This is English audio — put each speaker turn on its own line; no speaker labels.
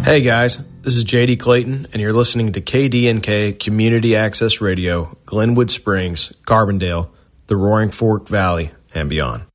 Hey guys, this is JD Clayton, and you're listening to KDNK Community Access Radio, Glenwood Springs, Carbondale, the Roaring Fork Valley, and beyond.